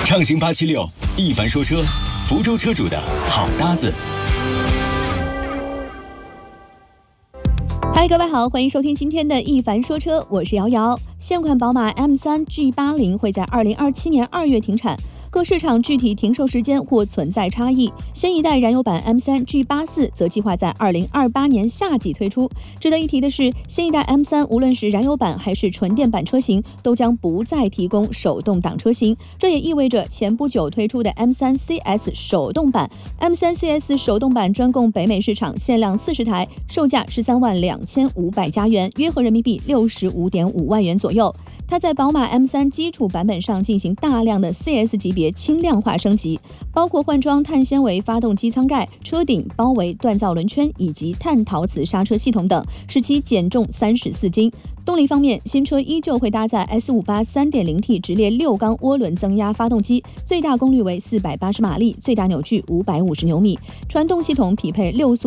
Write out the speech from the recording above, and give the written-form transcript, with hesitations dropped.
畅行876，一凡说车，福州车主的好搭子。 嗨，各位好，欢迎收听今天的一凡说车，我是瑶瑶。现款宝马 M3 G80 会在2027年2月停产，各市场具体停售时间或存在差异。新一代燃油版 M3 G84 则计划在2028年夏季推出。值得一提的是，新一代 M3 无论是燃油版还是纯电版车型，都将不再提供手动挡车型。这也意味着前不久推出的 M3 CS 手动版 M3 CS 手动版专供北美市场，限量40台，售价132500加元，约合人民币65.5万元左右。它在宝马 M3 基础版本上进行大量的 CS 级别轻量化升级，包括换装碳纤维发动机舱盖、车顶包围锻造轮圈以及碳陶瓷刹车系统等，使其减重34斤。动力方面，新车依旧会搭载 S58 3.0T 直列6缸涡轮增压发动机，最大功率为480马力，最大扭矩550牛米，传动系统匹配6速